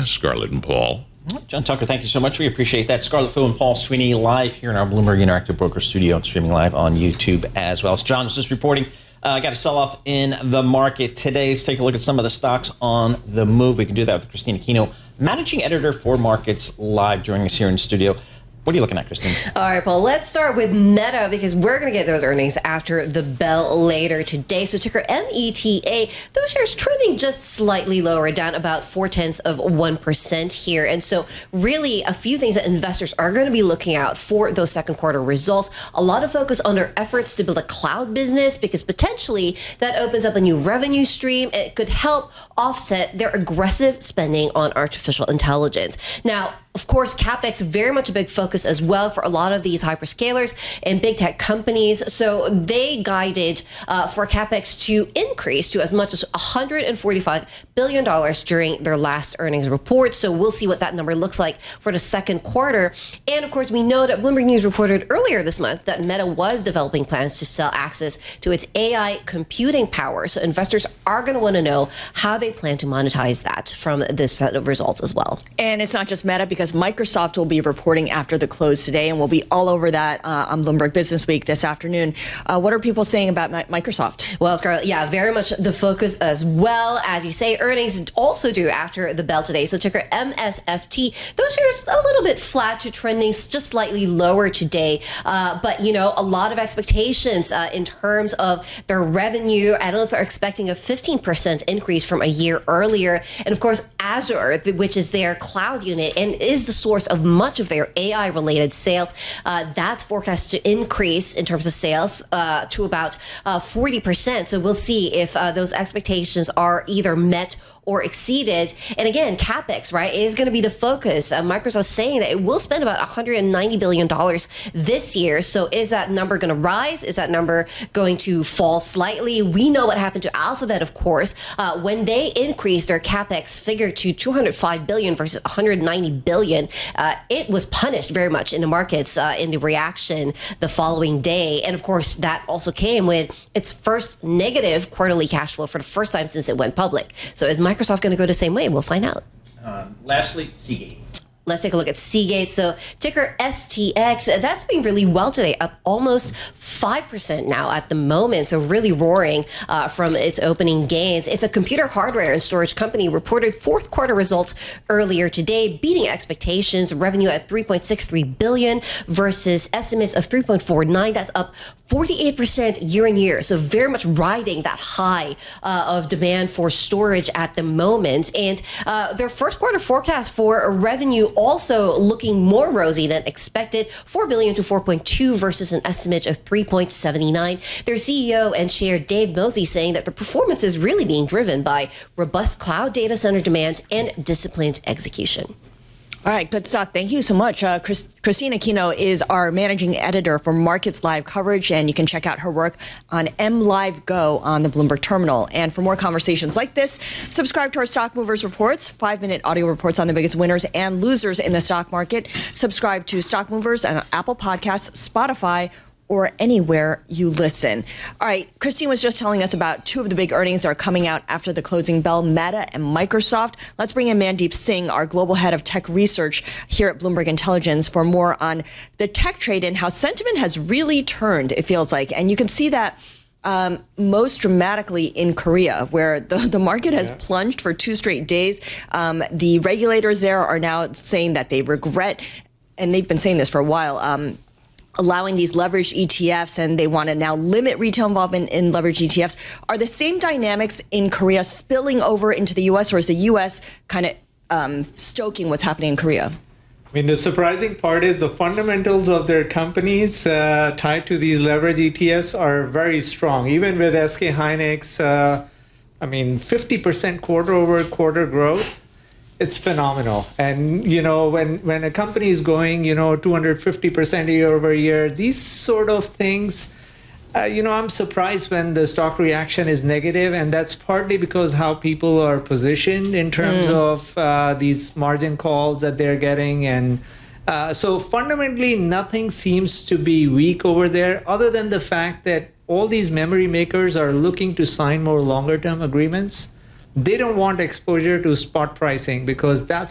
Scarlett and Paul. John Tucker, thank you so much. We appreciate that. Scarlett Fu and Paul Sweeney live here in our Bloomberg Interactive Broker studio and streaming live on YouTube as well. As John was just reporting, got a sell-off in the market today. Let's take a look at some of the stocks on the move. We can do that with Christina Aquino, managing editor for Markets Live, joining us here in the studio. What are you looking at, Christine? All right, Paul, let's start with Meta because we're going to get those earnings after the bell later today. So ticker META, those shares trending just slightly lower, down about 0.4% here. And so really a few things that investors are going to be looking out for those second quarter results. A lot of focus on their efforts to build a cloud business because potentially that opens up a new revenue stream. It could help offset their aggressive spending on artificial intelligence. Now, of course, CapEx very much a big focus as well for a lot of these hyperscalers and big tech companies. So they guided for CapEx to increase to as much as $145 billion during their last earnings report. So we'll see what that number looks like for the second quarter. And of course, we know that Bloomberg News reported earlier this month that Meta was developing plans to sell access to its AI computing power. So investors are going to want to know how they plan to monetize that from this set of results as well. And it's not just Meta, because Microsoft will be reporting after the close today, and we'll be all over that on Bloomberg Business Week this afternoon. What are people saying about Microsoft? Well, Scarlett, yeah, very much the focus as well. As you say, earnings also due after the bell today. So ticker MSFT, those shares a little bit flat to trending just slightly lower today. But, you know, a lot of expectations in terms of their revenue. Analysts are expecting a 15% increase from a year earlier. And of course, Azure, which is their cloud unit and is the source of much of their AI-related sales. That's forecast to increase in terms of sales to about 40%. So we'll see if those expectations are either met or exceeded. And again, CapEx, right, is going to be the focus. Microsoft saying that it will spend about $190 billion this year. So is that number going to rise? Is that number going to fall slightly? We know what happened to Alphabet, of course, when they increased their CapEx figure to $205 billion versus $190 billion. It was punished very much in the markets in the reaction the following day. And of course, that also came with its first negative quarterly cash flow for the first time since it went public. So is Microsoft going to go the same way? We'll find out. Lastly, Seagate. Let's take a look at Seagate. So ticker STX, that's doing really well today, up almost 5% now at the moment. So really roaring from its opening gains. It's a computer hardware and storage company, reported fourth quarter results earlier today, beating expectations. Revenue at $3.63 billion versus estimates of $3.49. That's up 48% year on year. So very much riding that high of demand for storage at the moment. And their first quarter forecast for revenue also looking more rosy than expected, $4 billion to $4.2 versus an estimate of $3.79. Their CEO and chair Dave Mosley saying that the performance is really being driven by robust cloud data center demand and disciplined execution. All right, good stuff. Thank you so much. Christina Aquino is our managing editor for Markets Live coverage, and you can check out her work on MLive Go on the Bloomberg terminal. And for more conversations like this, subscribe to our Stock Movers reports, 5-minute audio reports on the biggest winners and losers in the stock market. Subscribe to Stock Movers on Apple Podcasts, Spotify, or anywhere you listen. All right, Christine was just telling us about two of the big earnings that are coming out after the closing bell, Meta and Microsoft. Let's bring in Mandeep Singh, our global head of tech research here at Bloomberg Intelligence, for more on the tech trade and how sentiment has really turned, it feels like. And you can see that most dramatically in Korea, where the market has plunged for 2 straight days. The regulators there are now saying that they regret, and they've been saying this for a while, allowing these leveraged ETFs, and they want to now limit retail involvement in leveraged ETFs. Are the same dynamics in Korea spilling over into the U.S., or is the U.S. kind of stoking what's happening in Korea? I mean, the surprising part is the fundamentals of their companies tied to these leverage ETFs are very strong. Even with SK Hynix, 50% quarter-over-quarter growth. It's phenomenal. And, you know, when a company is going, 250% year over year, these sort of things, I'm surprised when the stock reaction is negative. And that's partly because how people are positioned in terms of these margin calls that they're getting. And so fundamentally, nothing seems to be weak over there, other than the fact that all these memory makers are looking to sign more longer term agreements. They don't want exposure to spot pricing because that's